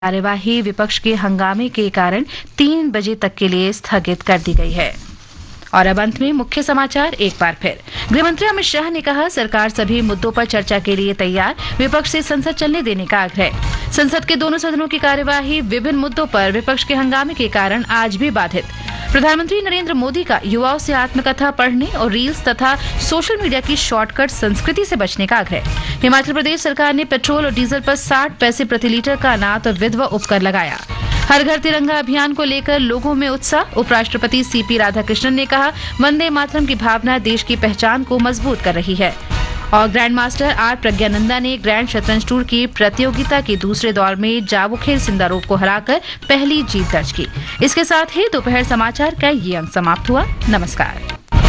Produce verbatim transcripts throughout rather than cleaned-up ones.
कार्यवाही विपक्ष के हंगामे के कारण तीन बजे तक के लिए स्थगित कर दी गई है। और अब अंत में मुख्य समाचार एक बार फिर। गृहमंत्री अमित शाह ने कहा, सरकार सभी मुद्दों पर चर्चा के लिए तैयार, विपक्ष से संसद चलने देने का आग्रह। संसद के दोनों सदनों की कार्यवाही विभिन्न मुद्दों पर विपक्ष के हंगामे के कारण आज भी बाधित। प्रधानमंत्री नरेंद्र मोदी का युवाओं से आत्मकथा पढ़ने और रील्स तथा सोशल मीडिया की शॉर्टकट संस्कृति से बचने का आग्रह। हिमाचल प्रदेश सरकार ने पेट्रोल और डीजल पर साठ पैसे प्रति लीटर का अनाथ और विधवा उपकर लगाया। हर घर तिरंगा अभियान को लेकर लोगों में उत्साह। उपराष्ट्रपति सीपी राधाकृष्णन ने कहा, वंदे मातरम की भावना देश की पहचान को मजबूत कर रही है। और ग्रैंड मास्टर आर प्रज्ञानंदा ने ग्रैंड शतरंज टूर की प्रतियोगिता के दूसरे दौर में जावोखेर सिंदारोव को हराकर पहली जीत दर्ज की। इसके साथ ही दोपहर समाचार का ये अंक समाप्त हुआ। नमस्कार।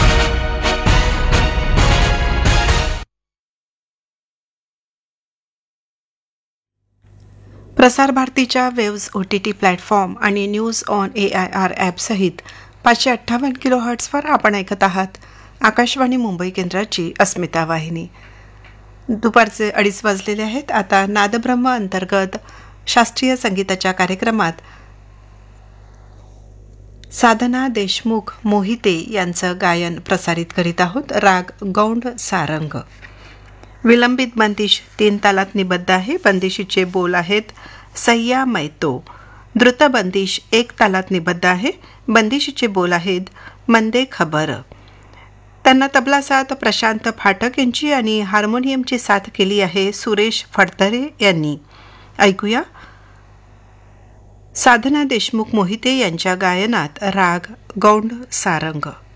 प्रसार भारतीच्या waves O T T platform आणि news on A I R ॲपसहित पाचशे अठ्ठावन्न किलो हर्ट्सवर आपण ऐकत आहात आकाशवाणी मुंबई केंद्राची अस्मिता वाहिनी। दुपारचे अडीच वाजलेले आहेत। आता नादब्रह्म अंतर्गत शास्त्रीय संगीताच्या कार्यक्रमात साधना देशमुख मोहिते यांचं गायन प्रसारित करीत आहोत। राग गौंड सारंग। विलंबित बंदिश तीन तालात निबद्ध आहे। बंदिशीचे बोल आहेत सय्या मैतो। द्रुत बंदिश एक तालात निबद्ध आहे। बंदिशीचे बोल आहेत मंदे खबर। त्यांना तबला साथ प्रशांत फाटक यांची आणि हार्मोनियमची साथ केली आहे सुरेश फडतरे यांनी। ऐकूया साधना देशमुख मोहिते यांच्या गायनात राग गौंड सारंग।